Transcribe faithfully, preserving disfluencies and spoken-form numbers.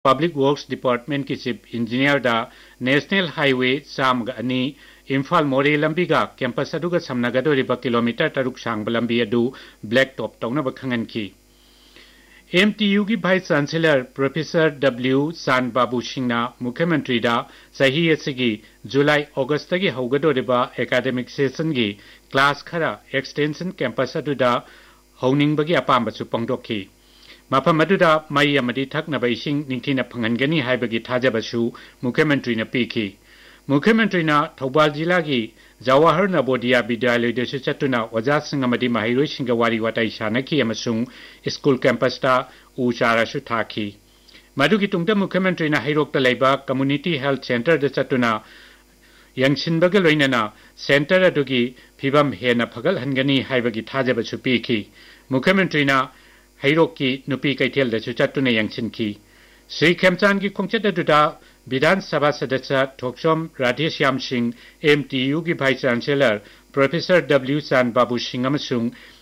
public works department की chief engineer दा national highway चाम अनी इम्फाल मोरे लंबीगा कैंपस अदुगा समनगदोरिबा किलोमीटर तरुक सांग लंबी अदु black top तौनब खंगनखी M T U की वाइस चांसलर प्रोफेसर डब्ल्यू सान बाबू सिंह मुख्यमंत्री दा सही असगी जुलाई अगस्त की हौगदोरिबा एकेडमिक सेशन की क्लास खरा एक्सटेंशन कैंपस अदुदा हौनिंगबगी अपामबसु पंगदोखी मफम अदुदा मई अमदी थकनब इसिंग निंथिना फंगनगनी हाइबगी थाजबसु मुख्यमंत्री न पीखी मुख्यमंत्री न थौबाल जिला की जवाहर नवोदया विद्यालय दसु चतुना ओजासिंग अमदी महिरोइसिंग वारी वाताई सानकी अमसुंग स्कूल कैंपस ता उ चारासु थाखी मधुगी तुंगदा मुख्यमंत्री न हैरोक्ता लेबा community health centre the चतुना यंगसिनबग लोइनना centre अदुगी फिबम हेना फगल हनगनी हाइबगी थाजबसु पीखी मुख्यमंत्री न हैरोक की नुपी कैथेल दसु चतुना यंगसिनकी श्री खेमचान की खोंचत अदुदा विधानसभा सदस्य थोक्सोम Radheshyam Singh M T U की वाइस चांसलर प्रोफेसर डब्ल्यू चान बाबू सिंह अमसुंग